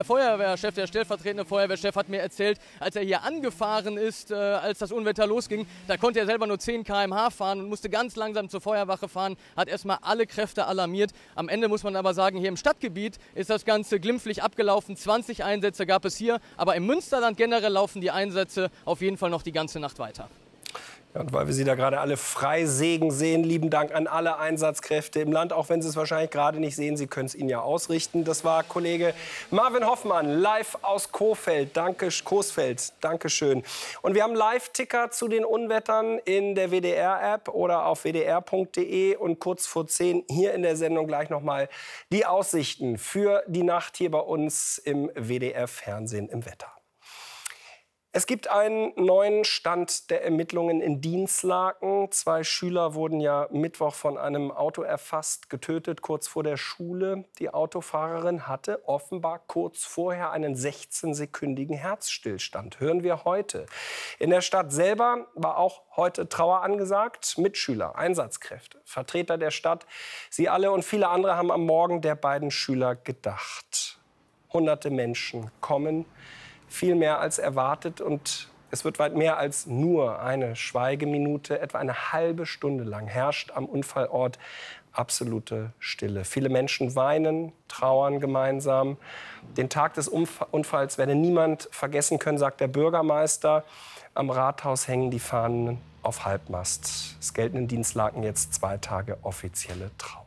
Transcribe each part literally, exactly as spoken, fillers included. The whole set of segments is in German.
Der Feuerwehrchef, der stellvertretende Feuerwehrchef hat mir erzählt, als er hier angefahren ist, äh, als das Unwetter losging, da konnte er selber nur zehn Kilometer pro Stunde fahren und musste ganz langsam zur Feuerwache fahren, hat erstmal alle Kräfte alarmiert. Am Ende muss man aber sagen, hier im Stadtgebiet ist das Ganze glimpflich abgelaufen. zwanzig Einsätze gab es hier, aber im Münsterland generell laufen die Einsätze auf jeden Fall noch die ganze Nacht weiter. Ja, und weil wir Sie da gerade alle frei sägen sehen, lieben Dank an alle Einsatzkräfte im Land, auch wenn Sie es wahrscheinlich gerade nicht sehen, Sie können es Ihnen ja ausrichten. Das war Kollege Marvin Hoffmann, live aus Coesfeld. Danke, Coesfeld. Dankeschön. Und wir haben Live-Ticker zu den Unwettern in der W D R-App oder auf w d r punkt d e. Und kurz vor zehn hier in der Sendung gleich noch mal die Aussichten für die Nacht hier bei uns im W D R-Fernsehen im Wetter. Es gibt einen neuen Stand der Ermittlungen in Dinslaken. Zwei Schüler wurden ja Mittwoch von einem Auto erfasst, getötet, kurz vor der Schule. Die Autofahrerin hatte offenbar kurz vorher einen sechzehnsekündigen Herzstillstand. Hören wir heute. In der Stadt selber war auch heute Trauer angesagt. Mitschüler, Einsatzkräfte, Vertreter der Stadt, sie alle und viele andere haben am Morgen der beiden Schüler gedacht. Hunderte Menschen kommen. Viel mehr als erwartet und es wird weit mehr als nur eine Schweigeminute. Etwa eine halbe Stunde lang herrscht am Unfallort absolute Stille. Viele Menschen weinen, trauern gemeinsam. Den Tag des Unfalls werde niemand vergessen können, sagt der Bürgermeister. Am Rathaus hängen die Fahnen auf Halbmast. Es gelten in Dinslaken jetzt zwei Tage offizielle Trauer.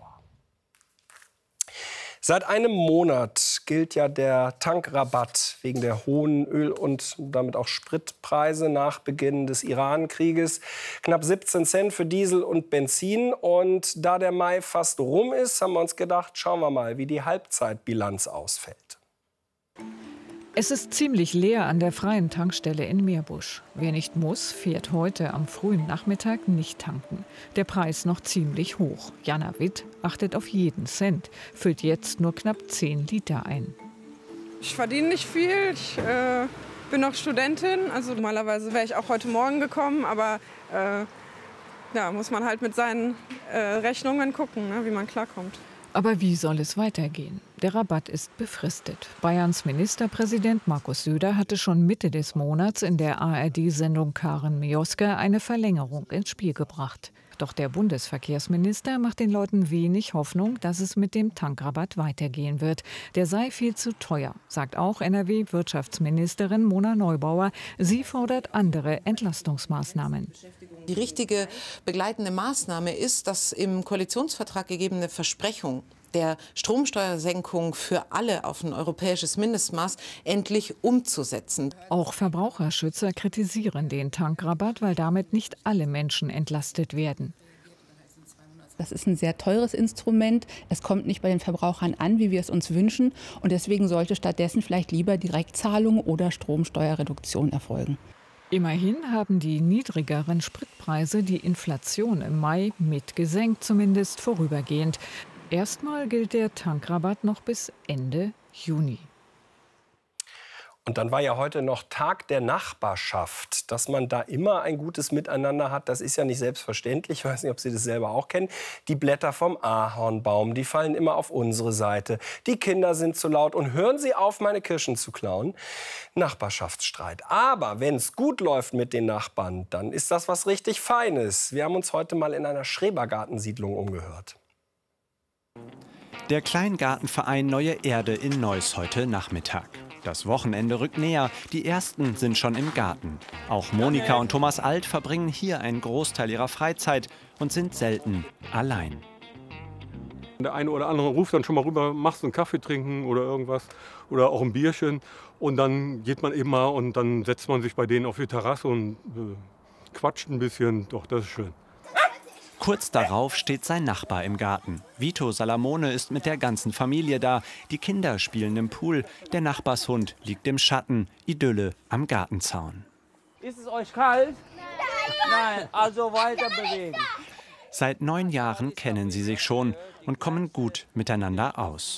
Seit einem Monat gilt ja der Tankrabatt wegen der hohen Öl- und damit auch Spritpreise nach Beginn des Iran-Krieges. Knapp siebzehn Cent für Diesel und Benzin. Und da der Mai fast rum ist, haben wir uns gedacht, schauen wir mal, wie die Halbzeitbilanz ausfällt. Es ist ziemlich leer an der freien Tankstelle in Meerbusch. Wer nicht muss, fährt heute am frühen Nachmittag nicht tanken. Der Preis noch ziemlich hoch. Jana Witt achtet auf jeden Cent, füllt jetzt nur knapp zehn Liter ein. Ich verdiene nicht viel, ich äh, bin noch Studentin. Also normalerweise wäre ich auch heute Morgen gekommen, aber äh, ja, muss man halt mit seinen äh, Rechnungen gucken, ne, wie man klarkommt. Aber wie soll es weitergehen? Der Rabatt ist befristet. Bayerns Ministerpräsident Markus Söder hatte schon Mitte des Monats in der A R D-Sendung Karen Mioska eine Verlängerung ins Spiel gebracht. Doch der Bundesverkehrsminister macht den Leuten wenig Hoffnung, dass es mit dem Tankrabatt weitergehen wird. Der sei viel zu teuer, sagt auch N R W-Wirtschaftsministerin Mona Neubauer. Sie fordert andere Entlastungsmaßnahmen. Die richtige begleitende Maßnahme ist, das im Koalitionsvertrag gegebene Versprechung der Stromsteuersenkung für alle auf ein europäisches Mindestmaß endlich umzusetzen. Auch Verbraucherschützer kritisieren den Tankrabatt, weil damit nicht alle Menschen entlastet werden. Das ist ein sehr teures Instrument. Es kommt nicht bei den Verbrauchern an, wie wir es uns wünschen. Und deswegen sollte stattdessen vielleicht lieber Direktzahlung oder Stromsteuerreduktion erfolgen. Immerhin haben die niedrigeren Spritpreise die Inflation im Mai mitgesenkt, zumindest vorübergehend. Erstmal gilt der Tankrabatt noch bis Ende Juni. Und dann war ja heute noch Tag der Nachbarschaft. Dass man da immer ein gutes Miteinander hat, das ist ja nicht selbstverständlich. Ich weiß nicht, ob Sie das selber auch kennen. Die Blätter vom Ahornbaum, die fallen immer auf unsere Seite. Die Kinder sind zu laut und hören Sie auf, meine Kirschen zu klauen. Nachbarschaftsstreit. Aber wenn es gut läuft mit den Nachbarn, dann ist das was richtig Feines. Wir haben uns heute mal in einer Schrebergartensiedlung umgehört. Der Kleingartenverein Neue Erde in Neuss heute Nachmittag. Das Wochenende rückt näher. Die Ersten sind schon im Garten. Auch Monika und Thomas Alt verbringen hier einen Großteil ihrer Freizeit und sind selten allein. Der eine oder andere ruft dann schon mal rüber, machst du einen Kaffee trinken oder irgendwas oder auch ein Bierchen. Und dann geht man eben mal und dann setzt man sich bei denen auf die Terrasse und äh, quatscht ein bisschen. Doch, das ist schön. Kurz darauf steht sein Nachbar im Garten. Vito Salamone ist mit der ganzen Familie da. Die Kinder spielen im Pool. Der Nachbarshund liegt im Schatten. Idylle am Gartenzaun. Ist es euch kalt? Nein, also weiter bewegen. Seit neun Jahren kennen sie sich schon und kommen gut miteinander aus.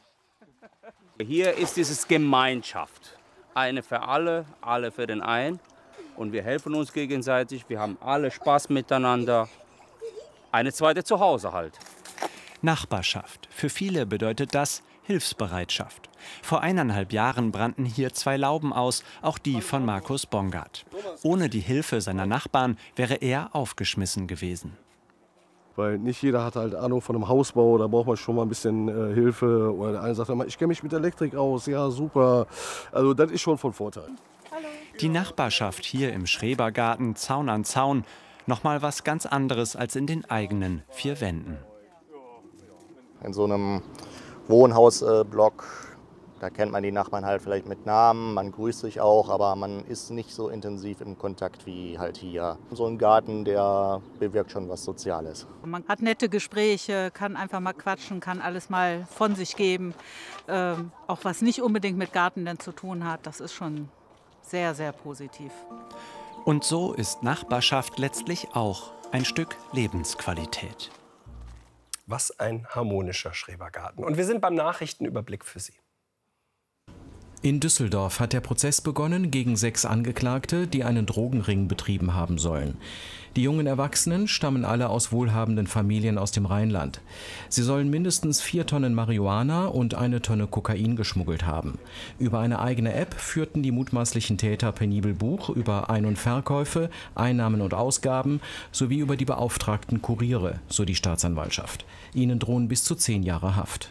Hier ist dieses Gemeinschaft. Eine für alle, alle für den einen. Und wir helfen uns gegenseitig. Wir haben alle Spaß miteinander. Eine zweite Zuhause halt. Nachbarschaft. Für viele bedeutet das Hilfsbereitschaft. Vor eineinhalb Jahren brannten hier zwei Lauben aus, auch die von Markus Bongard. Ohne die Hilfe seiner Nachbarn wäre er aufgeschmissen gewesen. Weil nicht jeder hat halt Ahnung von einem Hausbau, da braucht man schon mal ein bisschen äh, Hilfe. Oder der eine sagt immer, ich kenne mich mit Elektrik aus, ja super. Also das ist schon von Vorteil. Die Nachbarschaft hier im Schrebergarten, Zaun an Zaun, nochmal was ganz anderes als in den eigenen vier Wänden. In so einem Wohnhausblock, da kennt man die Nachbarn halt vielleicht mit Namen, man grüßt sich auch, aber man ist nicht so intensiv im Kontakt wie halt hier. So ein Garten, der bewirkt schon was Soziales. Man hat nette Gespräche, kann einfach mal quatschen, kann alles mal von sich geben. Ähm, auch was nicht unbedingt mit Garten denn zu tun hat, das ist schon sehr, sehr positiv. Und so ist Nachbarschaft letztlich auch ein Stück Lebensqualität. Was ein harmonischer Schrebergarten. Und wir sind beim Nachrichtenüberblick für Sie. In Düsseldorf hat der Prozess begonnen gegen sechs Angeklagte, die einen Drogenring betrieben haben sollen. Die jungen Erwachsenen stammen alle aus wohlhabenden Familien aus dem Rheinland. Sie sollen mindestens vier Tonnen Marihuana und eine Tonne Kokain geschmuggelt haben. Über eine eigene App führten die mutmaßlichen Täter penibel Buch über Ein- und Verkäufe, Einnahmen und Ausgaben sowie über die beauftragten Kuriere, so die Staatsanwaltschaft. Ihnen drohen bis zu zehn Jahre Haft.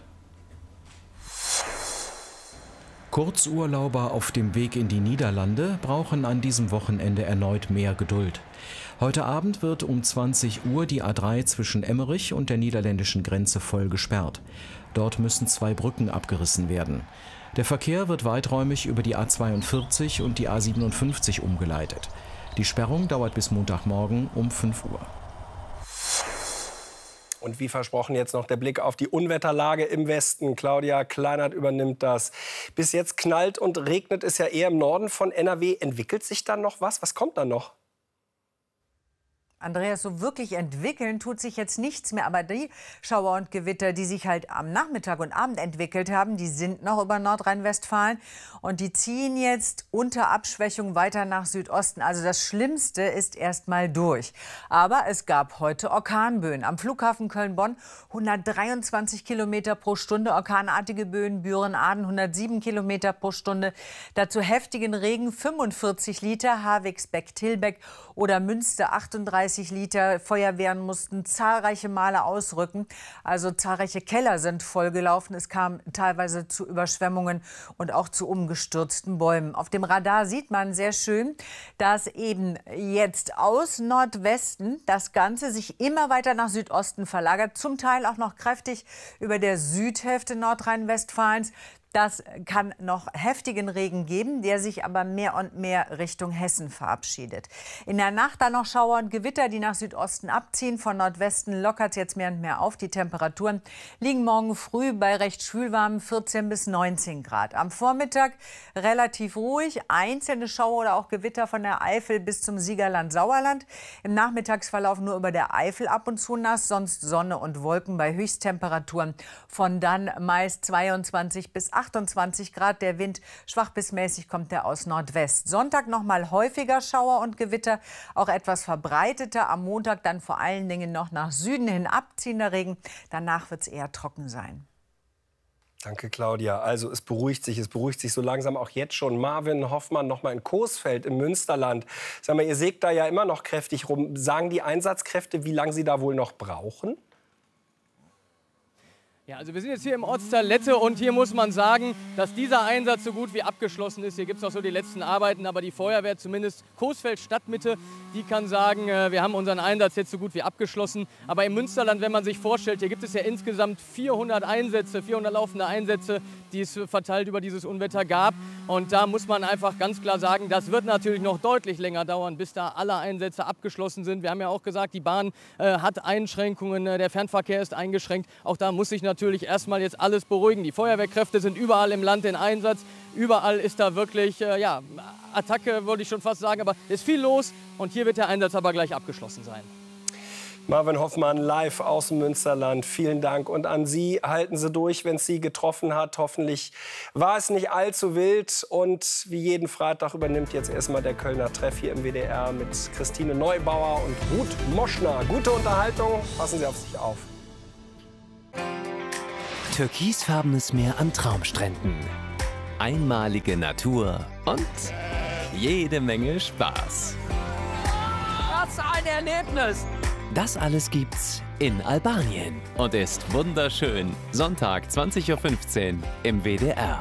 Kurzurlauber auf dem Weg in die Niederlande brauchen an diesem Wochenende erneut mehr Geduld. Heute Abend wird um zwanzig Uhr die A drei zwischen Emmerich und der niederländischen Grenze voll gesperrt. Dort müssen zwei Brücken abgerissen werden. Der Verkehr wird weiträumig über die A zweiundvierzig und die A siebenundfünfzig umgeleitet. Die Sperrung dauert bis Montagmorgen um fünf Uhr. Und wie versprochen jetzt noch der Blick auf die Unwetterlage im Westen. Claudia Kleinert übernimmt das. Bis jetzt knallt und regnet es ja eher im Norden von N R W. Entwickelt sich dann noch was? Was kommt dann noch? Andreas, so wirklich entwickeln tut sich jetzt nichts mehr. Aber die Schauer und Gewitter, die sich halt am Nachmittag und Abend entwickelt haben, die sind noch über Nordrhein-Westfalen. Und die ziehen jetzt unter Abschwächung weiter nach Südosten. Also das Schlimmste ist erst mal durch. Aber es gab heute Orkanböen. Am Flughafen Köln-Bonn hundertdreiundzwanzig Kilometer pro Stunde. Orkanartige Böen, Büren-Aden hundertsieben Kilometer pro Stunde. Dazu heftigen Regen fünfundvierzig Liter. Havigsbeck-Tilbeck oder Münster achtunddreißig Liter. Feuerwehren mussten zahlreiche Male ausrücken. Also zahlreiche Keller sind vollgelaufen. Es kam teilweise zu Überschwemmungen und auch zu umgestürzten Bäumen. Auf dem Radar sieht man sehr schön, dass eben jetzt aus Nordwesten das Ganze sich immer weiter nach Südosten verlagert. Zum Teil auch noch kräftig über der Südhälfte Nordrhein-Westfalens. Das kann noch heftigen Regen geben, der sich aber mehr und mehr Richtung Hessen verabschiedet. In der Nacht dann noch Schauer und Gewitter, die nach Südosten abziehen. Von Nordwesten lockert es jetzt mehr und mehr auf. Die Temperaturen liegen morgen früh bei recht schwülwarmen vierzehn bis neunzehn Grad. Am Vormittag relativ ruhig. Einzelne Schauer oder auch Gewitter von der Eifel bis zum Siegerland-Sauerland. Im Nachmittagsverlauf nur über der Eifel ab und zu nass. Sonst Sonne und Wolken bei Höchsttemperaturen von dann meist zweiundzwanzig bis achtundzwanzig Grad. Der Wind schwach bis mäßig kommt er aus Nordwest. Sonntag noch mal häufiger Schauer und Gewitter, auch etwas verbreiteter. Am Montag dann vor allen Dingen noch nach Süden hin abziehender Regen. Danach wird es eher trocken sein. Danke, Claudia. Also es beruhigt sich, es beruhigt sich so langsam auch jetzt schon. Marvin Hoffmann noch mal in Coesfeld im Münsterland. Sag mal, ihr sägt da ja immer noch kräftig rum. Sagen die Einsatzkräfte, wie lange sie da wohl noch brauchen? Ja, also wir sind jetzt hier im Ortsteil Lette und hier muss man sagen, dass dieser Einsatz so gut wie abgeschlossen ist. Hier gibt es noch so die letzten Arbeiten, aber die Feuerwehr, zumindest Coesfeld Stadtmitte, die kann sagen, wir haben unseren Einsatz jetzt so gut wie abgeschlossen. Aber im Münsterland, wenn man sich vorstellt, hier gibt es ja insgesamt vierhundert Einsätze, vierhundert laufende Einsätze, die es verteilt über dieses Unwetter gab. Und da muss man einfach ganz klar sagen, das wird natürlich noch deutlich länger dauern, bis da alle Einsätze abgeschlossen sind. Wir haben ja auch gesagt, die Bahn äh, hat Einschränkungen, der Fernverkehr ist eingeschränkt. Auch da muss sich natürlich erstmal jetzt alles beruhigen. Die Feuerwehrkräfte sind überall im Land in Einsatz. Überall ist da wirklich, äh, ja, Attacke, wollte ich schon fast sagen, aber es ist viel los. Und hier wird der Einsatz aber gleich abgeschlossen sein. Marvin Hoffmann live aus dem Münsterland. Vielen Dank. Und an Sie, halten Sie durch, wenn es Sie getroffen hat. Hoffentlich war es nicht allzu wild. Und wie jeden Freitag übernimmt jetzt erstmal der Kölner Treff hier im W D R mit Christine Neubauer und Ruth Moschner. Gute Unterhaltung. Passen Sie auf sich auf. Türkisfarbenes Meer an Traumstränden, einmalige Natur und jede Menge Spaß. Was ein Erlebnis! Das alles gibt's in Albanien und ist wunderschön. Sonntag zwanzig Uhr fünfzehn im W D R.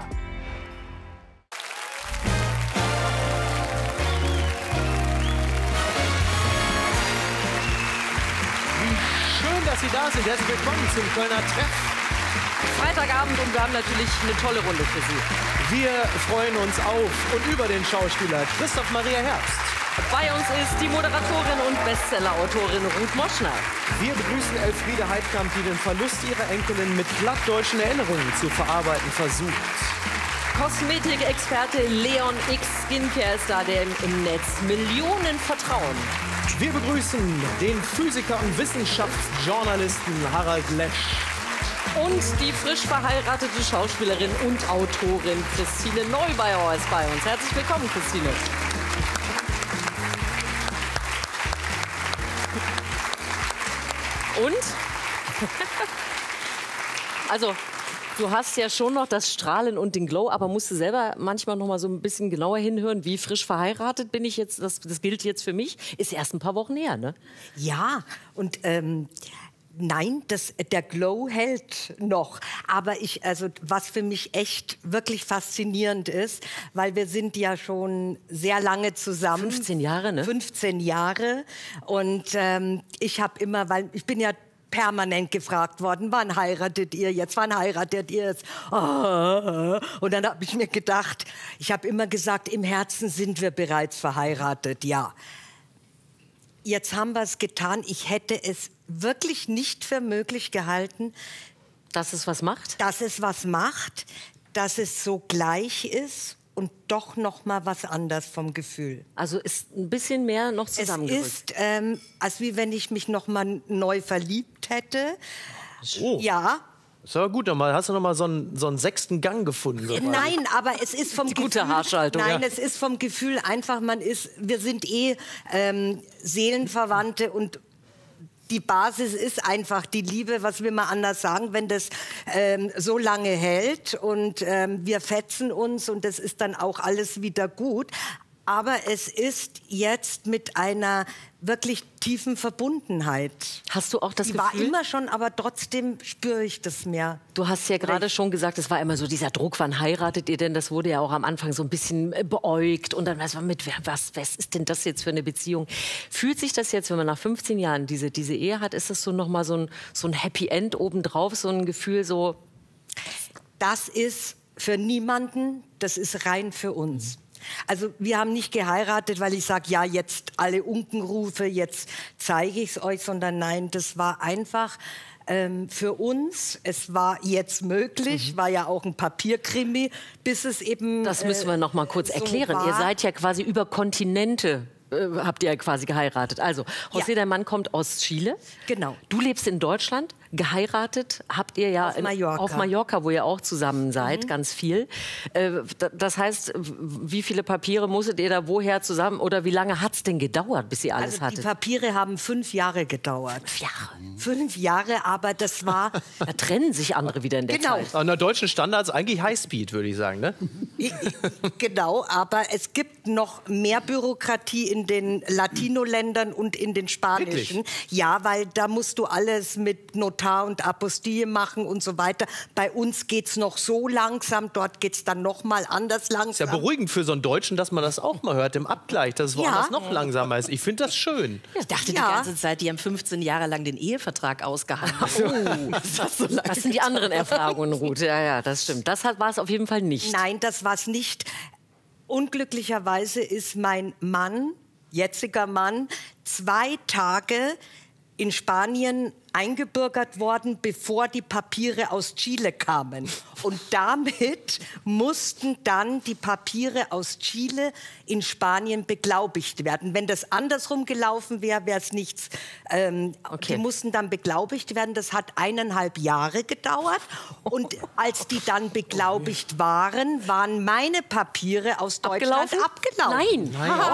Schön, dass Sie da sind. Herzlich willkommen zum Kölner Treff. Freitagabend und wir haben natürlich eine tolle Runde für Sie. Wir freuen uns auf und über den Schauspieler Christoph Maria Herbst. Bei uns ist die Moderatorin und Bestsellerautorin Ruth Moschner. Wir begrüßen Elfriede Heidkamp, die den Verlust ihrer Enkelin mit plattdeutschen Erinnerungen zu verarbeiten versucht. Kosmetikexperte Leon X Skincare ist da, der im Netz Millionen vertrauen. Wir begrüßen den Physiker und Wissenschaftsjournalisten Harald Lesch. Und die frisch verheiratete Schauspielerin und Autorin Christine Neubauer ist bei uns. Herzlich willkommen, Christine. Und? Also, du hast ja schon noch das Strahlen und den Glow, aber musst du selber manchmal noch mal so ein bisschen genauer hinhören, wie frisch verheiratet bin ich jetzt, das, das gilt jetzt für mich, ist erst ein paar Wochen her, ne? Ja, und ähm, nein, das, der Glow hält noch. Aber ich, also was für mich echt wirklich faszinierend ist, weil wir sind ja schon sehr lange zusammen. fünfzehn Jahre, ne? fünfzehn Jahre. Und ähm, ich habe immer, weil ich bin ja permanent gefragt worden, wann heiratet ihr jetzt, wann heiratet ihr jetzt? Oh. Und dann habe ich mir gedacht, ich habe immer gesagt, im Herzen sind wir bereits verheiratet, ja. Jetzt haben wir es getan. Ich hätte es wirklich nicht für möglich gehalten, dass es was macht, dass es was macht, dass es so gleich ist und doch noch mal was anders vom Gefühl. Also ist ein bisschen mehr noch zusammengerückt. Es ist, ähm, als wie wenn ich mich noch mal neu verliebt hätte. Oh. Ja. Ist aber gut, nochmal. Hast du noch mal so einen, so einen sechsten Gang gefunden? So Nein, aber es ist vom Die Gefühl, gute Haarschaltung. Nein, Ja. es ist vom Gefühl einfach, man ist, wir sind eh ähm, Seelenverwandte und die Basis ist einfach die Liebe, was will man anders sagen, wenn das ähm, so lange hält und ähm, wir fetzen uns und das ist dann auch alles wieder gut. Aber es ist jetzt mit einer wirklich tiefen Verbundenheit. Hast du auch das Die Gefühl? war immer schon, aber trotzdem spüre ich das mehr. Du hast ja gerade schon gesagt, es war immer so dieser Druck, wann heiratet ihr denn? Das wurde ja auch am Anfang so ein bisschen beäugt. Und dann weiß man mit, was, was ist denn das jetzt für eine Beziehung? Fühlt sich das jetzt, wenn man nach fünfzehn Jahren diese, diese Ehe hat, ist das so nochmal so ein, so ein Happy End obendrauf, so ein Gefühl so? Das ist für niemanden, das ist rein für uns. Also wir haben nicht geheiratet, weil ich sage, ja, jetzt alle Unkenrufe, jetzt zeige ich es euch, sondern nein, das war einfach ähm, für uns. Es war jetzt möglich, mhm. war ja auch ein Papierkrimi, bis es eben Das müssen wir noch mal kurz so erklären. war. Ihr seid ja quasi über Kontinente. Äh, habt ihr ja quasi geheiratet. Also, José, ja. der Mann kommt aus Chile. Genau. Du lebst in Deutschland. Geheiratet habt ihr ja auf Mallorca, in, auf Mallorca wo ihr auch zusammen seid, mhm. ganz viel. Äh, das heißt, wie viele Papiere musstet ihr da woher zusammen oder wie lange hat es denn gedauert, bis ihr alles also hattet? Die Papiere haben fünf Jahre gedauert. Fünf Jahre? Fünf Jahre, aber das war... Da trennen sich andere wieder in der genau. Zeit. An der deutschen Standards eigentlich Highspeed, würde ich sagen, ne? Genau, aber es gibt noch mehr Bürokratie in den Latino-Ländern und in den spanischen. Wirklich? Ja, weil da musst du alles mit Notar und Apostille machen und so weiter. Bei uns geht's noch so langsam, dort geht's dann noch mal anders langsam. Ist ja beruhigend für so einen Deutschen, dass man das auch mal hört im Abgleich, dass es woanders ja. noch langsamer ist. Ich finde das schön. Ich dachte ja. die ganze Zeit, die haben fünfzehn Jahre lang den Ehevertrag ausgehandelt. Oh, das, so das sind die anderen Erfahrungen, Ruth. Ja, ja, das stimmt. Das war es auf jeden Fall nicht. Nein, das war es nicht. Unglücklicherweise ist mein Mann, jetziger Mann, zwei Tage in Spanien eingebürgert worden, bevor die Papiere aus Chile kamen. Und damit mussten dann die Papiere aus Chile in Spanien beglaubigt werden. Wenn das andersrum gelaufen wäre, wäre es nichts. Ähm, okay. Die mussten dann beglaubigt werden. Das hat eineinhalb Jahre gedauert. Und als die dann beglaubigt waren, waren meine Papiere aus Deutschland abgelaufen. abgelaufen. Nein, Nein. Doch.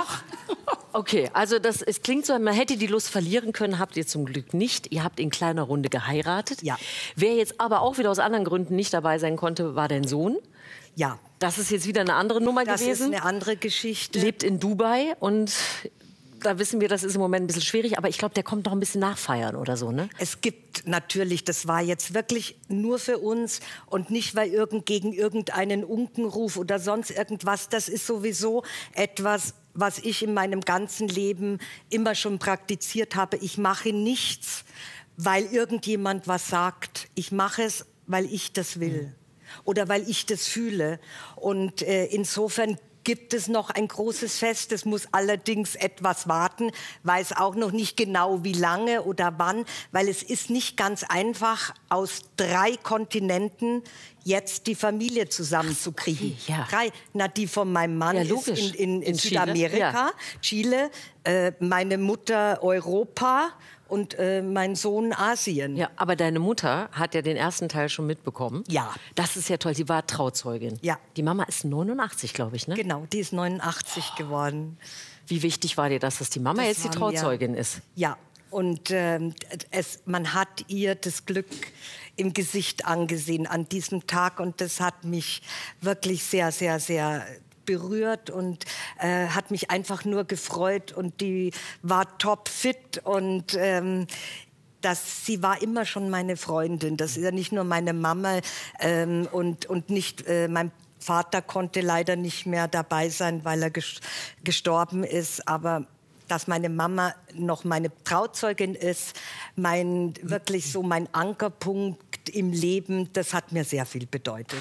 Okay, also das, es klingt so, man hätte die Lust verlieren können, habt ihr zum Glück nicht. Ihr habt in kleiner Runde geheiratet. Ja. Wer jetzt aber auch wieder aus anderen Gründen nicht dabei sein konnte, war dein Sohn. Ja. Das ist jetzt wieder eine andere Nummer das gewesen. Das ist eine andere Geschichte. Lebt in Dubai und da wissen wir, das ist im Moment ein bisschen schwierig, aber ich glaube, der kommt noch ein bisschen nachfeiern oder so, ne? Es gibt natürlich, das war jetzt wirklich nur für uns und nicht weil irgend, gegen irgendeinen Unkenruf oder sonst irgendwas. Das ist sowieso etwas, was ich in meinem ganzen Leben immer schon praktiziert habe. Ich mache nichts, weil irgendjemand was sagt. Ich mache es, weil ich das will oder weil ich das fühle. Und äh, insofern gibt es noch ein großes Fest. Es muss allerdings etwas warten, weiß auch noch nicht genau, wie lange oder wann, weil es ist nicht ganz einfach, aus drei Kontinenten jetzt die Familie zusammenzukriegen. Okay, ja. Drei. Na, die von meinem Mann Ja, ist logisch. in, in, in, In Chile, Südamerika, ja. Chile, äh, meine Mutter Europa und äh, mein Sohn Asien. Ja, aber deine Mutter hat ja den ersten Teil schon mitbekommen. Ja. Das ist ja toll, sie war Trauzeugin. Ja. Die Mama ist neunundachtzig, glaube ich, ne? Genau, die ist neunundachtzig geworden. Wie wichtig war dir das, dass die Mama Das jetzt die war mir- Trauzeugin ist? Ja, und ähm, es, man hat ihr das Glück im Gesicht angesehen an diesem Tag. Und das hat mich wirklich sehr, sehr, sehr berührt und äh, hat mich einfach nur gefreut. Und die war topfit und ähm, das, sie war immer schon meine Freundin. Das ist ja nicht nur meine Mama ähm, und, und nicht äh, mein Vater konnte leider nicht mehr dabei sein, weil er ges- gestorben ist. Aber dass meine Mama noch meine Trauzeugin ist, mein, wirklich so mein Ankerpunkt im Leben, das hat mir sehr viel bedeutet.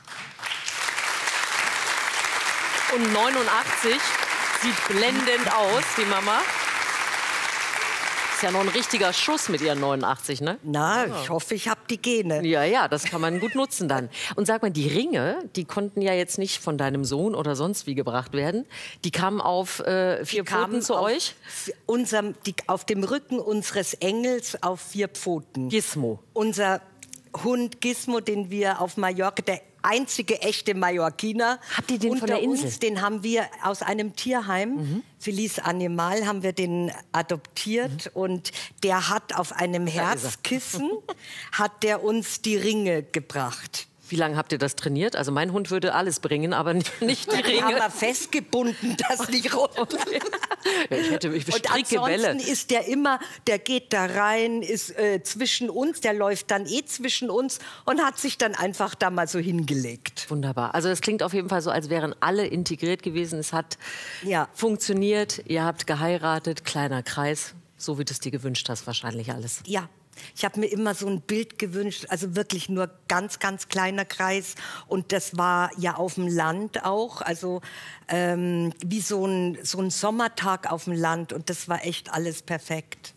Und neunundachtzig sieht blendend aus, die Mama. Ist ja noch ein richtiger Schuss mit ihren neunundachtzig, ne? Na, ich hoffe, ich habe die Gene. Ja, ja, das kann man gut nutzen dann. Und sag mal, die Ringe, die konnten ja jetzt nicht von deinem Sohn oder sonst wie gebracht werden. Die kamen auf äh, vier Die Pfoten kamen zu auf euch? Unserem, die, auf dem Rücken unseres Engels auf vier Pfoten. Gizmo. Unser Hund Gizmo, den wir auf Mallorca, der einzige echte Mallorquiner. Habt ihr den unter von der Insel? uns, den haben wir aus einem Tierheim, mhm. Felice Animal, haben wir den adoptiert. Mhm. Und der hat auf einem Herzkissen, hat der uns die Ringe gebracht. Wie lange habt ihr das trainiert? Also mein Hund würde alles bringen, aber nicht, nicht die Ringe. Die haben wir festgebunden, dass nicht runter. Ja, ich hätte ich Und stricke ansonsten Bälle. ist der immer, der geht da rein, ist äh, zwischen uns, der läuft dann eh zwischen uns und hat sich dann einfach da mal so hingelegt. Wunderbar. Also es klingt auf jeden Fall so, als wären alle integriert gewesen. Es hat ja. funktioniert. Ihr habt geheiratet, kleiner Kreis, so wie du es dir gewünscht hast, wahrscheinlich alles. Ja. Ich habe mir immer so ein Bild gewünscht, also wirklich nur ganz, ganz kleiner Kreis. Und das war ja auf dem Land auch, also ähm, wie so ein, so ein Sommertag auf dem Land. Und das war echt alles perfekt.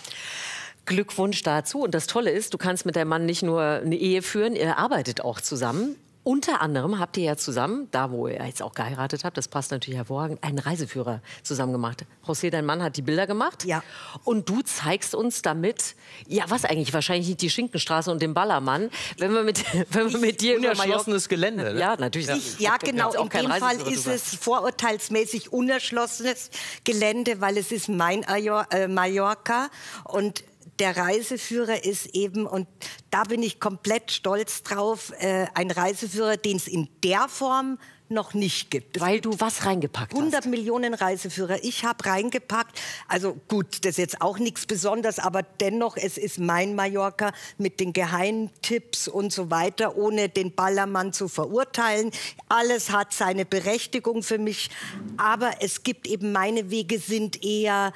Glückwunsch dazu. Und das Tolle ist, du kannst mit deinem Mann nicht nur eine Ehe führen, ihr arbeitet auch zusammen. Unter anderem habt ihr ja zusammen, da wo ihr jetzt auch geheiratet habt, das passt natürlich hervorragend, einen Reiseführer zusammen gemacht. José, dein Mann hat die Bilder gemacht. Ja. Und du zeigst uns damit, ja was eigentlich, wahrscheinlich nicht die Schinkenstraße und den Ballermann, wenn wir mit, wenn wir mit dir... Unerschlossenes Gelände. Ne? Ja, natürlich. Ich, ja, genau. In dem Fall ist es vorurteilsmäßig unerschlossenes Gelände, weil es ist mein Ajor äh, Mallorca und der Reiseführer ist eben, und da bin ich komplett stolz drauf, äh, ein Reiseführer, den es in der Form noch nicht gibt. Weil du was reingepackt hast? hundert Millionen Reiseführer. Ich habe reingepackt, also gut, das ist jetzt auch nichts Besonderes, aber dennoch, es ist mein Mallorca mit den Geheimtipps und so weiter, ohne den Ballermann zu verurteilen. Alles hat seine Berechtigung für mich, aber es gibt eben, meine Wege sind eher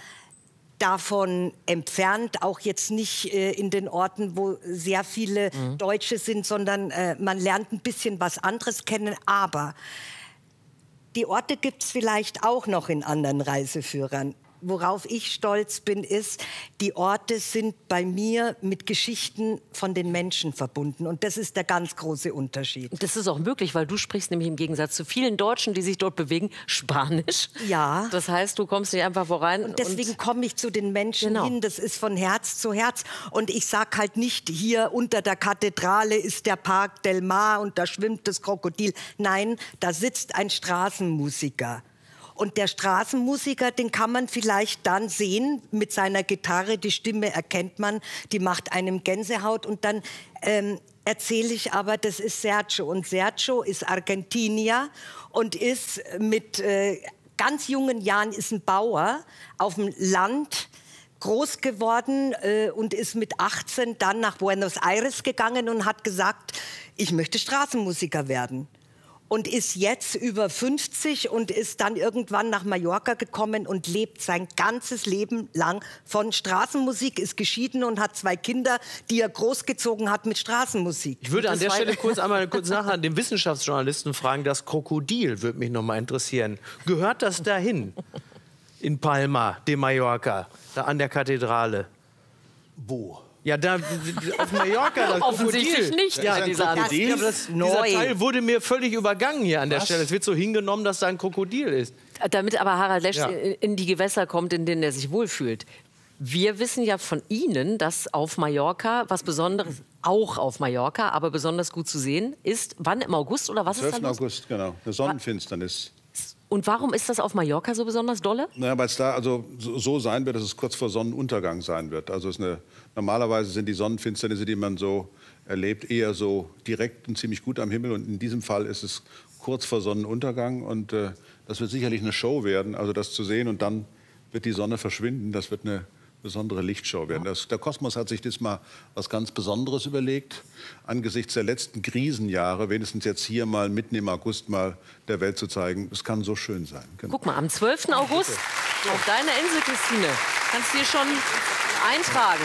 davon entfernt, auch jetzt nicht äh, in den Orten, wo sehr viele mhm. Deutsche sind, sondern äh, man lernt ein bisschen was anderes kennen. Aber die Orte gibt es vielleicht auch noch in anderen Reiseführern. Worauf ich stolz bin, ist, die Orte sind bei mir mit Geschichten von den Menschen verbunden. Und das ist der ganz große Unterschied. Das ist auch möglich, weil du sprichst nämlich im Gegensatz zu vielen Deutschen, die sich dort bewegen, Spanisch. Ja. Das heißt, du kommst nicht einfach vorein. Und deswegen komme ich zu den Menschen genau. hin. Das ist von Herz zu Herz. Und ich sag halt nicht, hier unter der Kathedrale ist der Park del Mar und da schwimmt das Krokodil. Nein, da sitzt ein Straßenmusiker. Und der Straßenmusiker, den kann man vielleicht dann sehen mit seiner Gitarre, die Stimme erkennt man, die macht einem Gänsehaut. Und dann ähm, erzähle ich aber, das ist Sergio. Und Sergio ist Argentinier und ist mit äh, ganz jungen Jahren ist ein Bauer auf dem Land groß geworden äh, und ist mit achtzehn dann nach Buenos Aires gegangen und hat gesagt, ich möchte Straßenmusiker werden. Und ist jetzt über fünfzig und ist dann irgendwann nach Mallorca gekommen und lebt sein ganzes Leben lang von Straßenmusik, ist geschieden und hat zwei Kinder, die er großgezogen hat mit Straßenmusik. Ich würde an der Stelle kurz einmal kurz nachher den Wissenschaftsjournalisten fragen, das Krokodil würde mich noch mal interessieren. Gehört das dahin? In Palma de Mallorca, da an der Kathedrale? Wo? Ja, da auf Mallorca, das Offensichtlich Krokodil. nicht. Ja, Ja, dieser, das ja, ist das, neu. dieser Teil wurde mir völlig übergangen hier an der Was? Stelle. Es wird so hingenommen, dass da ein Krokodil ist. Damit aber Harald Lesch Ja. in die Gewässer kommt, in denen er sich wohlfühlt. Wir wissen ja von Ihnen, dass auf Mallorca was Besonderes, auch auf Mallorca, aber besonders gut zu sehen ist. Wann, im August oder was ist da zwölften los? August, genau. Eine Sonnenfinsternis. Und warum ist das auf Mallorca so besonders dolle? Naja, weil es da also so so sein wird, dass es kurz vor Sonnenuntergang sein wird. Also es ist eine, normalerweise sind die Sonnenfinsternisse, die man so erlebt, eher so direkt und ziemlich gut am Himmel. Und in diesem Fall ist es kurz vor Sonnenuntergang. Und äh, das wird sicherlich eine Show werden, also das zu sehen. Und dann wird die Sonne verschwinden. Das wird eine besondere Lichtshow werden. Das, der Kosmos hat sich diesmal was ganz Besonderes überlegt. Angesichts der letzten Krisenjahre, wenigstens jetzt hier mal mitten im August mal der Welt zu zeigen, es kann so schön sein. Genau. Guck mal, am zwölften August auf deiner Insel, Christine, kannst du dir schon eintragen.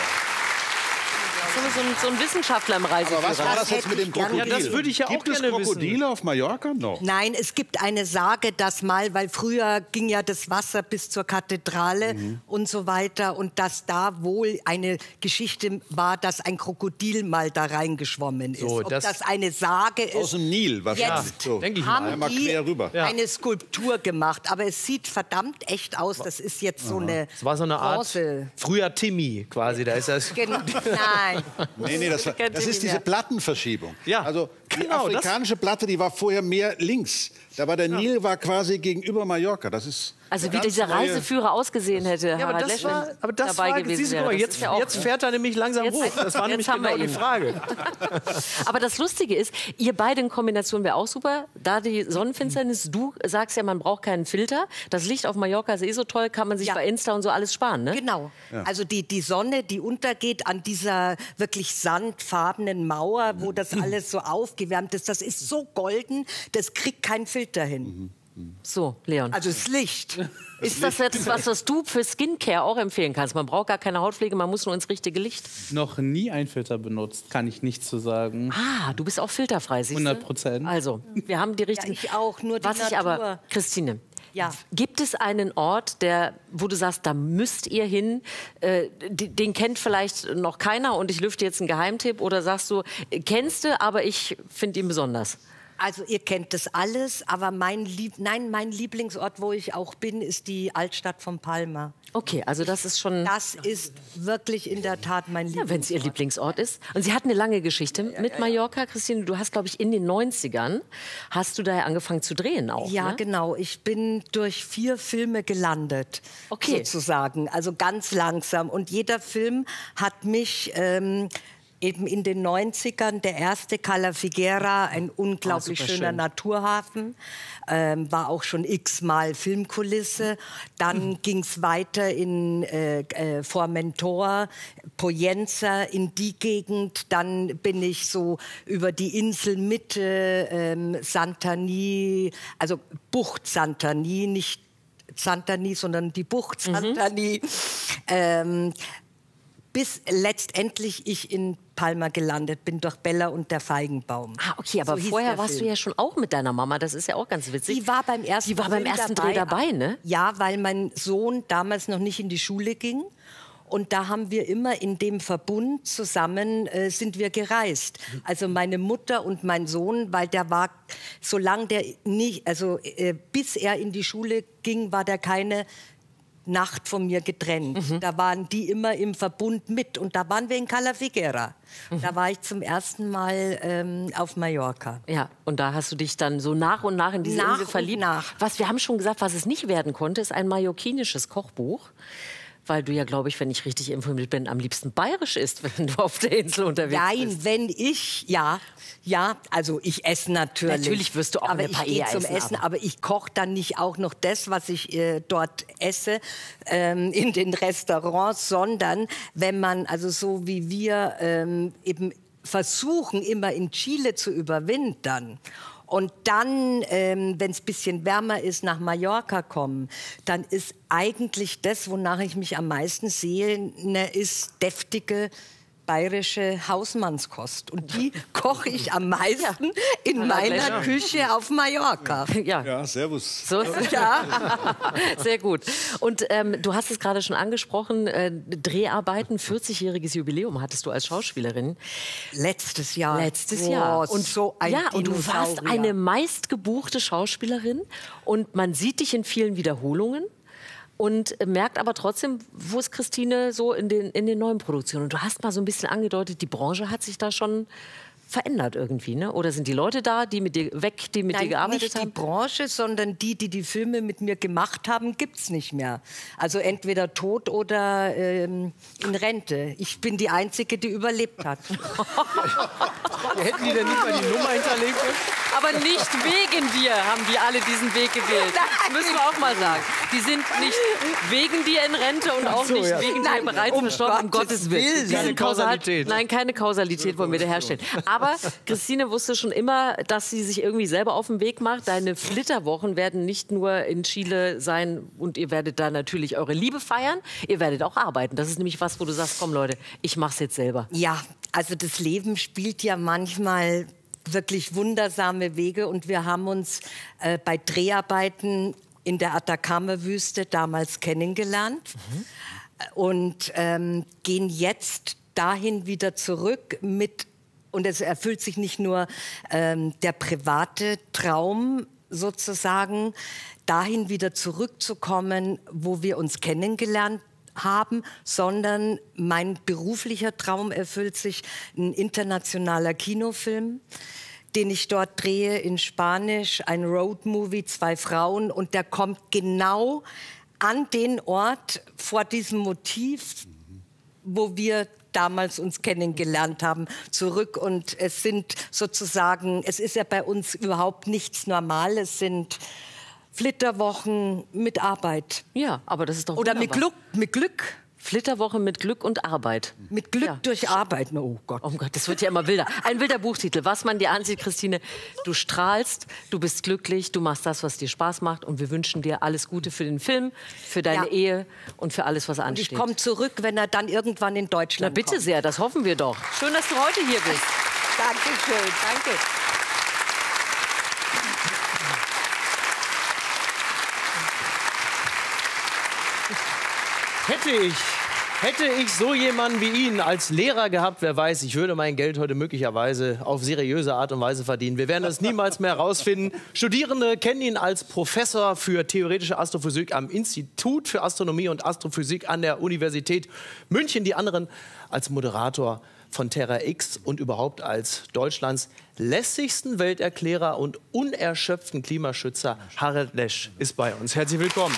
So, so, ein, so ein Wissenschaftler im Reiseführer. Aber was war das jetzt mit dem Krokodil? Ja, das würde ich ja auch Gibt es gerne Krokodile wissen. auf Mallorca? No. Nein, es gibt eine Sage, dass mal, weil früher ging ja das Wasser bis zur Kathedrale Mhm. und so weiter und dass da wohl eine Geschichte war, dass ein Krokodil mal da reingeschwommen ist. So, Ob das- das, eine Sage ist. Aus dem Nil wahrscheinlich. Jetzt So. denke ich haben mal. Einmal die quer rüber. Ja. eine Skulptur gemacht, aber es sieht verdammt echt aus. Das ist jetzt so eine Es war so eine Art Bronze. früher Timmy quasi. Da ist das. Gen- Nein. Nee, nee, das, war, Kennt das ihr ist nicht diese mehr. Plattenverschiebung. Ja, Also die genau, das- afrikanische Platte, die war vorher mehr links. Da war der Nil war quasi gegenüber Mallorca. Das ist Also eine wie ganz dieser neue- Reiseführer ausgesehen hätte, Ja, aber Harald das Lesch, war, wenn aber das dabei war, gewesen siehst du, wäre. guck mal, Das jetzt, ist ja auch- jetzt fährt er nämlich langsam Jetzt- hoch. Das war jetzt nämlich haben wir genau die ihn. Frage. Aber das Lustige ist, ihr beide in Kombination wäre auch super. Da die Sonnenfinsternis, du sagst ja, man braucht keinen Filter. Das Licht auf Mallorca ist eh so toll, kann man sich bei Insta und so alles sparen, ne? Genau. Ja. Also die, die Sonne, die untergeht an dieser wirklich sandfarbenen Mauer, wo das alles so aufgewärmt ist, das ist so golden, das kriegt keinen Filter hin. So, Leon. Also das Licht. Ist das jetzt was, was du für Skincare auch empfehlen kannst? Man braucht gar keine Hautpflege, man muss nur ins richtige Licht. Noch nie einen Filter benutzt, kann ich nichts zu sagen. Ah, du bist auch filterfrei, siehst du? hundert Prozent. Also, wir haben die richtigen... ich auch, nur die Was ich Natur. aber... Christine, Ja. gibt es einen Ort, der, wo du sagst, da müsst ihr hin, äh, d- den kennt vielleicht noch keiner und ich lüfte jetzt einen Geheimtipp? Oder sagst du, äh, kennst du, aber ich finde ihn besonders? Also ihr kennt das alles, aber mein, Lieb Nein, mein Lieblingsort, wo ich auch bin, ist die Altstadt von Palma. Okay, also das ist schon... Das ist wirklich in der Tat mein Ja, wenn es ihr Lieblingsort. Lieblingsort ist. Und sie hat eine lange Geschichte mit Mallorca. Christine, du hast, glaube ich, in den neunzigern hast du daher angefangen zu drehen auch, Ja, ne? genau. Ich bin durch vier Filme gelandet, Okay. sozusagen. Also ganz langsam. Und jeder Film hat mich... Ähm, Eben in den neunzigern, der erste Cala Figuera, ein unglaublich Ah, schöner superschön. Naturhafen, ähm, war auch schon x-mal Filmkulisse. Dann ging's weiter in äh, äh, Formentor, Poyenza, in die Gegend. Dann bin ich so über die Inselmitte, ähm, Santani, also Bucht Santani, nicht Santani, sondern die Bucht Santani. Ähm, bis letztendlich ich in Palma gelandet bin, durch Bella und der Feigenbaum. Ah, okay, aber So hieß vorher der warst Film. du ja schon auch mit deiner Mama. Das ist ja auch ganz witzig. Die war beim ersten, Die war beim Film ersten Dreh dabei, ne? Ja, weil mein Sohn damals noch nicht in die Schule ging. Und da haben wir immer in dem Verbund zusammen äh, sind wir gereist. Also meine Mutter und mein Sohn, weil der war, solange der nicht, also äh, bis er in die Schule ging, war der keine Nacht von mir getrennt. Mhm. Da waren die immer im Verbund mit. Und da waren wir in Cala Figuera. Mhm. Da war ich zum ersten Mal ähm, auf Mallorca. Ja, und da hast du dich dann so nach und nach in diese nach Insel verliebt. Nach. Was wir haben schon gesagt, was es nicht werden konnte, ist ein mallorquinisches Kochbuch. Weil du ja, glaube ich, wenn ich richtig informiert bin, am liebsten bayerisch isst, wenn du auf der Insel unterwegs Nein, bist. Nein, wenn ich, ja, ja, also ich esse natürlich. Natürlich wirst du auch aber eine Paella ich gehe zum essen, Essen, aber. aber ich koche dann nicht auch noch das, was ich äh, dort esse, ähm, in den Restaurants, sondern wenn man, also so wie wir ähm, eben versuchen, immer in Chile zu überwintern, und dann, ähm, wenn es ein bisschen wärmer ist, nach Mallorca kommen, dann ist eigentlich das, wonach ich mich am meisten sehne, ist deftige bayerische Hausmannskost. Und die koche ich am meisten in Ja, meiner Pleasure. Küche auf Mallorca. Ja, Ja, servus. so ist es. Ja. Sehr gut. Und ähm, du hast es gerade schon angesprochen, äh, Dreharbeiten, vierzigjähriges Jubiläum hattest du als Schauspielerin. Letztes Jahr. Letztes Oh, Jahr. und so ein ja, und du warst Dinosaurier. eine meistgebuchte Schauspielerin und man sieht dich in vielen Wiederholungen. Und merkt aber trotzdem, wo ist Christine so in den, in den neuen Produktionen? Und du hast mal so ein bisschen angedeutet, die Branche hat sich da schon verändert irgendwie, ne? Oder sind die Leute da, die mit dir weg, die mit Nein, dir gearbeitet nicht haben? die Branche, sondern die, die die Filme mit mir gemacht haben, gibt's nicht mehr. Also entweder tot oder ähm, in Rente. Ich bin die Einzige, die überlebt hat. Hätten die denn nicht mal die Nummer hinterlegt? Aber nicht wegen dir haben die alle diesen Weg gewählt. Das müssen wir auch mal sagen. Die sind nicht wegen dir in Rente und auch Ach so, nicht ja. wegen Nein, dir bereits um verstorben. Um Gottes Gottes Willen. Willen. Die Keine sind kausal- Kausalität. Nein, keine Kausalität wollen wir da herstellen. Aber Christine wusste schon immer, dass sie sich irgendwie selber auf den Weg macht. Deine Flitterwochen werden nicht nur in Chile sein und ihr werdet da natürlich eure Liebe feiern. Ihr werdet auch arbeiten. Das ist nämlich was, wo du sagst, komm Leute, ich mach's jetzt selber. Ja, also das Leben spielt ja manchmal wirklich wundersame Wege und wir haben uns äh, bei Dreharbeiten in der Atacama-Wüste damals kennengelernt mhm. und ähm, gehen jetzt dahin wieder zurück mit, und es erfüllt sich nicht nur ähm, der private Traum sozusagen, dahin wieder zurückzukommen, wo wir uns kennengelernt haben, sondern mein beruflicher Traum erfüllt sich, ein internationaler Kinofilm, den ich dort drehe in Spanisch, ein Roadmovie, zwei Frauen, und der kommt genau an den Ort vor diesem Motiv, wo wir damals uns kennengelernt haben, zurück. Und es sind sozusagen, es ist ja bei uns überhaupt nichts Normales, es sind Flitterwochen mit Arbeit. Ja, aber das ist doch Oder mit wunderbar. Glück, mit Glück. Flitterwoche mit Glück und Arbeit. Mit Glück Ja. durch Arbeit. Oh Gott. Oh Gott, das wird ja immer wilder. Ein wilder Buchtitel. Was man dir ansieht, Christine, du strahlst, du bist glücklich, du machst das, was dir Spaß macht, und wir wünschen dir alles Gute für den Film, für deine Ja. Ehe und für alles, was Und ansteht. ich komme zurück, wenn er dann irgendwann in Na Deutschland bitte kommt. sehr, das hoffen wir doch. Schön, dass du heute hier bist. Dankeschön, danke. Hätte ich, hätte ich so jemanden wie ihn als Lehrer gehabt, wer weiß, ich würde mein Geld heute möglicherweise auf seriöse Art und Weise verdienen. Wir werden das niemals mehr herausfinden. Studierende kennen ihn als Professor für theoretische Astrophysik am Institut für Astronomie und Astrophysik an der Universität München. Die anderen als Moderator von Terra X und überhaupt als Deutschlands lässigsten Welterklärer und unerschöpften Klimaschützer. Harald Lesch ist bei uns. Herzlich willkommen.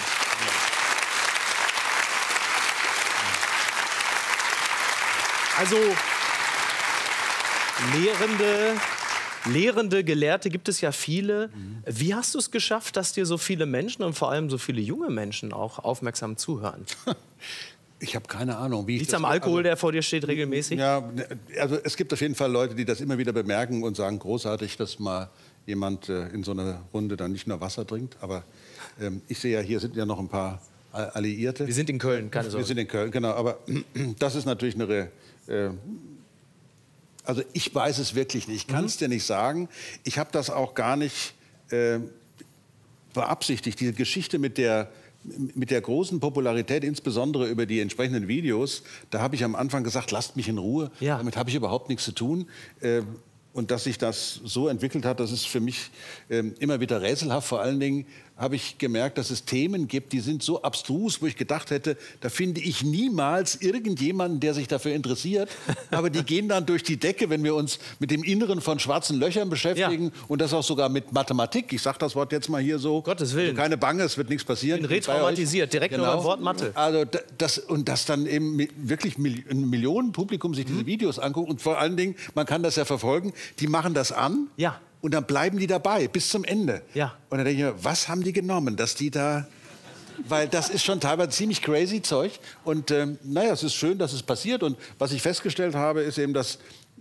Also Lehrende, Lehrende, Gelehrte gibt es ja viele. Wie hast du es geschafft, dass dir so viele Menschen und vor allem so viele junge Menschen auch aufmerksam zuhören? Ich habe keine Ahnung, wie ich Liegt's das- am Alkohol, also- der vor dir steht, regelmäßig? Ja, also es gibt auf jeden Fall Leute, die das immer wieder bemerken und sagen, großartig, dass mal jemand äh, in so einer Runde dann nicht nur Wasser trinkt. Aber ähm, ich sehe ja, hier sind ja noch ein paar A- Alliierte. Wir sind in Köln, keine Sorge. Wir sind in Köln, genau. Aber das ist natürlich eine... Re- äh, also ich weiß es wirklich nicht. Ich kann es dir nicht sagen. Ich habe das auch gar nicht äh, beabsichtigt. Diese Geschichte mit der, mit der großen Popularität, insbesondere über die entsprechenden Videos, da habe ich am Anfang gesagt, lasst mich in Ruhe. Ja. Damit habe ich überhaupt nichts zu tun. Äh, Und dass sich das so entwickelt hat, das ist für mich ähm, immer wieder rätselhaft. Vor allen Dingen habe ich gemerkt, dass es Themen gibt, die sind so abstrus, wo ich gedacht hätte, da finde ich niemals irgendjemanden, der sich dafür interessiert. Aber die gehen dann durch die Decke, wenn wir uns mit dem Inneren von schwarzen Löchern beschäftigen. Ja. Und das auch sogar mit Mathematik. Ich sage das Wort jetzt mal hier so. Gottes Willen. Also keine Bange, es wird nichts passieren. Ich bin retraumatisiert, direkt genau. nur beim Wort Mathe. Also das, und dass dann eben wirklich ein Millionenpublikum sich diese Videos anguckt. Und vor allen Dingen, man kann das ja verfolgen, die machen das an. Ja. Und dann bleiben die dabei bis zum Ende. Ja. Und dann denke ich mir, was haben die genommen, dass die da... Weil das ist schon teilweise ziemlich crazy Zeug. Und ähm, naja, es ist schön, dass es passiert. Und was ich festgestellt habe, ist eben, dass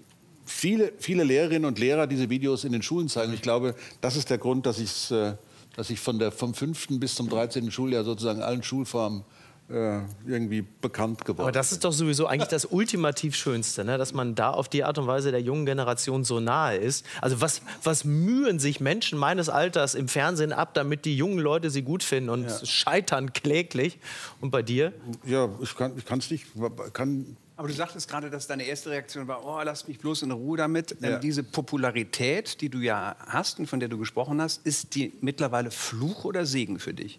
viele, viele Lehrerinnen und Lehrer diese Videos in den Schulen zeigen. Und ich glaube, das ist der Grund, dass, ich's, äh, dass ich von der, vom fünften bis zum dreizehnten Schuljahr sozusagen allen Schulformen äh, irgendwie bekannt geworden. Aber das ist doch sowieso eigentlich das ultimativ Schönste, ne? Dass man da auf die Art und Weise der jungen Generation so nahe ist. Also was, was mühen sich Menschen meines Alters im Fernsehen ab, damit die jungen Leute sie gut finden und ja. scheitern kläglich. Und bei dir? Ja, ich kann es nicht... Kann Aber du sagtest gerade, dass deine erste Reaktion war, oh, lass mich bloß in Ruhe damit. Ja. Ähm, diese Popularität, die du ja hast und von der du gesprochen hast, ist die mittlerweile Fluch oder Segen für dich?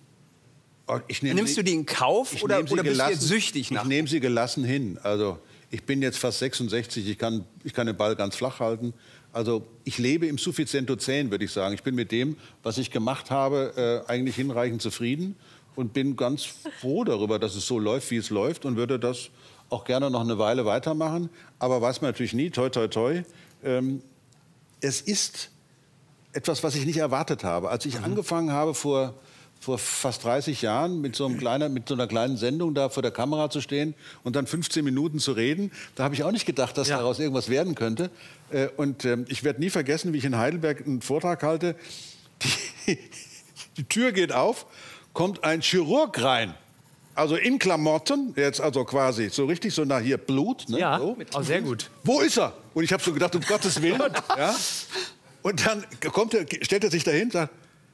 Ich Nimmst sie, du die in Kauf oder, oder bist gelassen, du jetzt süchtig nach? Ich nehme sie gelassen hin. Also ich bin jetzt fast sechsundsechzig, ich kann, ich kann den Ball ganz flach halten. Also ich lebe im Suffizientozän, würde ich sagen. Ich bin mit dem, was ich gemacht habe, äh, eigentlich hinreichend zufrieden und bin ganz froh darüber, dass es so läuft, wie es läuft und würde das auch gerne noch eine Weile weitermachen. Aber weiß man natürlich nie, toi, toi, toi. Ähm, es ist etwas, was ich nicht erwartet habe. Als ich mhm. angefangen habe vor... vor fast dreißig Jahren mit so, einem kleinen, mit so einer kleinen Sendung da vor der Kamera zu stehen und dann fünfzehn Minuten zu reden. Da habe ich auch nicht gedacht, dass ja. daraus irgendwas werden könnte. Und ich werde nie vergessen, wie ich in Heidelberg einen Vortrag halte. Die, die Tür geht auf, kommt ein Chirurg rein. Also in Klamotten, jetzt also quasi so richtig so nach hier Blut. Ne? Ja, so. oh, sehr gut. Wo ist er? Und ich habe so gedacht, um Gottes Willen. Ja? Und dann kommt er, stellt er sich dahin und sagt,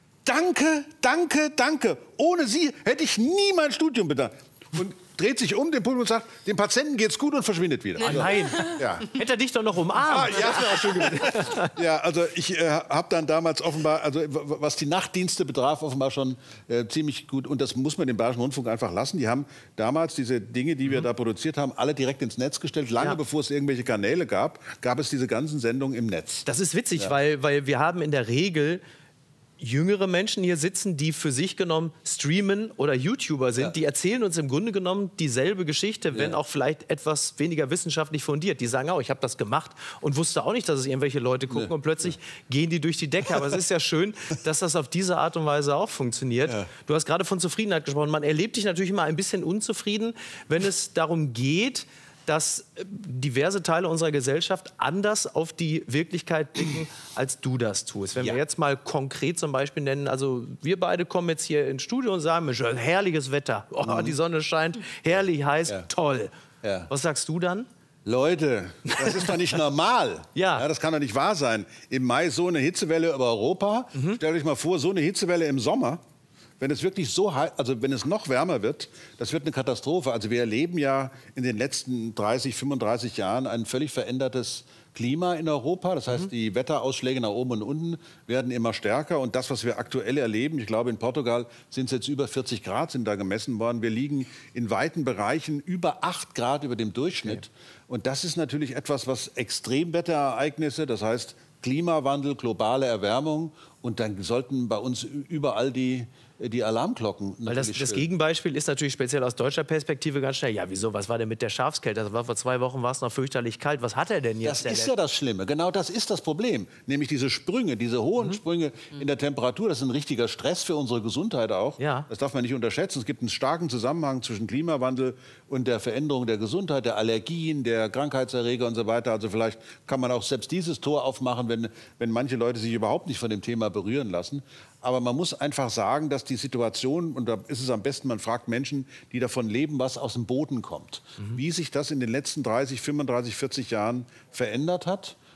danke, danke, danke. Ohne Sie hätte ich nie mein Studium bedankt. Und dreht sich um den Publikum und sagt, dem Patienten geht's gut und verschwindet wieder. Oh nein, ja. Hätte er dich doch noch umarmt. Ah, ja. Das auch schön ja, also ich äh, habe dann damals offenbar, also was die Nachtdienste betraf, offenbar schon äh, ziemlich gut. Und das muss man dem Bayerischen Rundfunk einfach lassen. Die haben damals diese Dinge, die wir mhm. da produziert haben, alle direkt ins Netz gestellt. Lange ja. bevor es irgendwelche Kanäle gab, gab es diese ganzen Sendungen im Netz. Das ist witzig, ja. weil, weil wir haben in der Regel jüngere Menschen hier sitzen, die für sich genommen streamen oder YouTuber sind, ja. die erzählen uns im Grunde genommen dieselbe Geschichte, wenn ja. auch vielleicht etwas weniger wissenschaftlich fundiert. Die sagen auch, ich habe das gemacht und wusste auch nicht, dass es irgendwelche Leute gucken nee. und plötzlich ja. gehen die durch die Decke. Aber es ist ja schön, dass das auf diese Art und Weise auch funktioniert. Ja. Du hast gerade von Zufriedenheit gesprochen. Man erlebt dich natürlich immer ein bisschen unzufrieden, wenn es darum geht, dass diverse Teile unserer Gesellschaft anders auf die Wirklichkeit blicken, als du das tust. Wenn ja. wir jetzt mal konkret zum Beispiel nennen, also wir beide kommen jetzt hier ins Studio und sagen, Mensch, herrliches Wetter, oh, mhm. die Sonne scheint, herrlich heiß, ja. toll. Ja. Was sagst du dann? Leute, das ist doch nicht normal. Ja. ja. Das kann doch nicht wahr sein. Im Mai so eine Hitzewelle über Europa. Mhm. Stellt euch mal vor, so eine Hitzewelle im Sommer. Wenn es wirklich so heiß, also wenn es noch wärmer wird, das wird eine Katastrophe. Also wir erleben ja in den letzten dreißig, fünfunddreißig Jahren ein völlig verändertes Klima in Europa. Das heißt, mhm. die Wetterausschläge nach oben und unten werden immer stärker. Und das, was wir aktuell erleben, ich glaube, in Portugal sind es jetzt über vierzig Grad, sind da gemessen worden. Wir liegen in weiten Bereichen über acht Grad über dem Durchschnitt. Okay. Und das ist natürlich etwas, was Extremwetterereignisse, das heißt Klimawandel, globale Erwärmung. Und dann sollten bei uns überall die die Alarmglocken. Weil das, das Gegenbeispiel ist natürlich speziell aus deutscher Perspektive ganz schnell. Ja, wieso? Was war denn mit der Schafskälte? Das war vor zwei Wochen, war es noch fürchterlich kalt. Was hat er denn jetzt? Das ist ja das Schlimme. Genau das ist das Problem. Nämlich diese Sprünge, diese hohen mhm. Sprünge in der Temperatur. Das ist ein richtiger Stress für unsere Gesundheit auch. Ja. Das darf man nicht unterschätzen. Es gibt einen starken Zusammenhang zwischen Klimawandel und der Veränderung der Gesundheit, der Allergien, der Krankheitserreger und so weiter. Also vielleicht kann man auch selbst dieses Tor aufmachen, wenn, wenn manche Leute sich überhaupt nicht von dem Thema berühren lassen. Aber man muss einfach sagen, dass die Situation, und da ist es am besten, man fragt Menschen, die davon leben, was aus dem Boden kommt. Mhm. Wie sich das in den letzten dreißig, fünfunddreißig, vierzig Jahren verändert hat.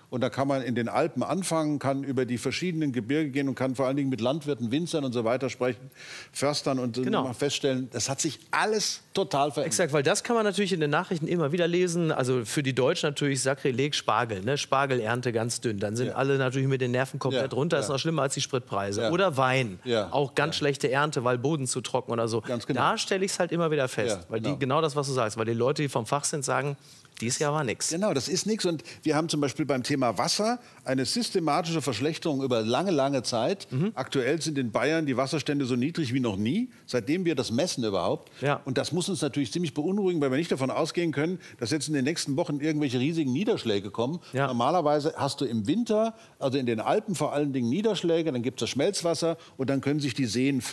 Und da kann man in den Alpen anfangen, kann über die verschiedenen Gebirge gehen und kann vor allen Dingen mit Landwirten, Winzern und so weiter sprechen, Förstern und Genau. feststellen, das hat sich alles total verändert. Exakt, weil das kann man natürlich in den Nachrichten immer wieder lesen. Also für die Deutschen natürlich Sakrileg, Spargel, ne? Spargelernte ganz dünn. Dann sind Ja. alle natürlich mit den Nerven komplett Ja, runter. ja. Ist noch schlimmer als die Spritpreise. Ja. Oder Wein. Ja. Auch ganz schlechte Ernte, weil Boden zu trocken oder so. Ganz genau. Da stelle ich es halt immer wieder fest. Ja, weil genau. die, genau das, was du sagst. Weil die Leute, die vom Fach sind, sagen, dieses Jahr war nichts. Genau, das ist nichts. Und wir haben zum Beispiel beim Thema Wasser eine systematische Verschlechterung über lange, lange Zeit. Mhm. Aktuell sind in Bayern die Wasserstände so niedrig wie noch nie, seitdem wir das messen überhaupt. Ja. Und das muss uns natürlich ziemlich beunruhigen, weil wir nicht davon ausgehen können, dass jetzt in den nächsten Wochen irgendwelche riesigen Niederschläge kommen. Ja. Normalerweise hast du im Winter, also in den Alpen vor allen Dingen Niederschläge, dann gibt es das Schmelzwasser und dann können sich die Seen